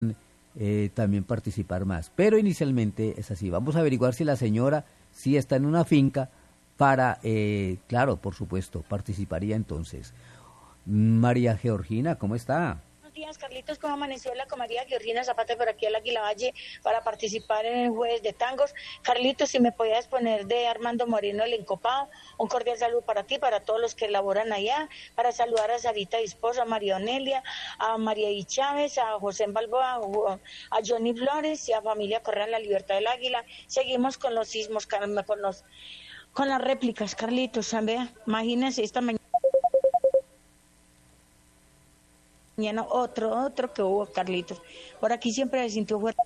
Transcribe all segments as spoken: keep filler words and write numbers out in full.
eh, también participar más. Pero inicialmente es así. Vamos a averiguar si la señora sí está en una finca para, eh, claro, por supuesto, participaría entonces. María Georgina, ¿cómo está? Buenos días, Carlitos, ¿cómo amaneció la María Georgina Zapata por aquí al Águila Valle para participar en el jueves de tangos? Carlitos, si me podías poner de Armando Moreno el encopado, un cordial saludo para ti, para todos los que laboran allá, para saludar a Sarita Disposa, a María Onelia, a María I. Chávez, a José Balboa, a Johnny Flores y a Familia Correa La Libertad del Águila. Seguimos con los sismos, con los con las réplicas, Carlitos, ¿sabes? Imagínense esta mañana. Mañana otro, otro que hubo, Carlitos. Por aquí siempre se sintió fuerte,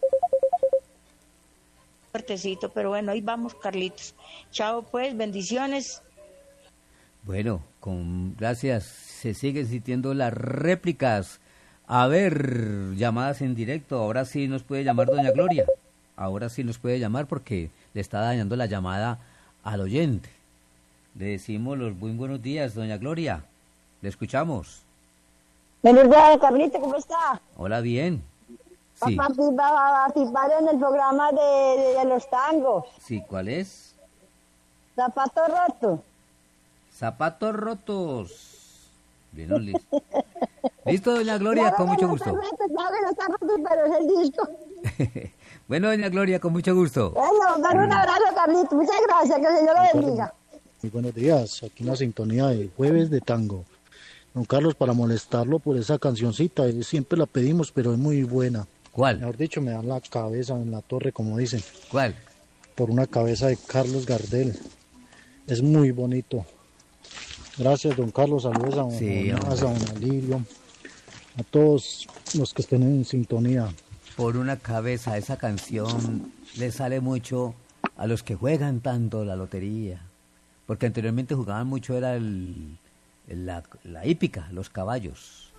fuertecito, pero bueno, ahí vamos, Carlitos. Chao, pues, bendiciones. Bueno, con gracias. Se siguen sintiendo las réplicas. A ver, llamadas en directo. Ahora sí nos puede llamar doña Gloria. Ahora sí nos puede llamar porque le está dañando la llamada al oyente. Le decimos los muy buenos días, doña Gloria. Le escuchamos. Buenos días, Carlito, ¿cómo está? Hola, bien. Sí. Va a participar en el programa de, de, de los tangos. Sí, ¿cuál es? Zapatos rotos. Zapatos rotos. Bien, no, listo. Listo, doña Gloria, con mucho gusto. Claro que no está roto, pero es el disco. Bueno, doña Gloria, con mucho gusto. Bueno, dar un abrazo, Carlito. Muchas gracias, que el Señor lo bendiga. Muy buenos días, aquí en la sintonía de Jueves de Tango. Don Carlos, para molestarlo por esa cancioncita, siempre la pedimos, pero es muy buena. ¿Cuál? Mejor dicho, me dan la cabeza en la torre, como dicen. ¿Cuál? Por una cabeza de Carlos Gardel. Es muy bonito. Gracias, don Carlos. Saludos a don sí, Jonás, a don Alirio, a todos los que estén en sintonía. Por una cabeza, esa canción le sale mucho a los que juegan tanto la lotería. Porque anteriormente jugaban mucho, era el... La, la hípica, los caballos.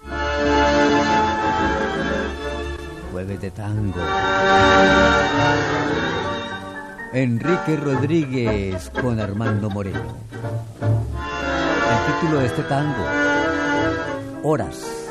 Jueves de tango. Enrique Rodríguez con Armando Moreno. El título de este tango, Horas.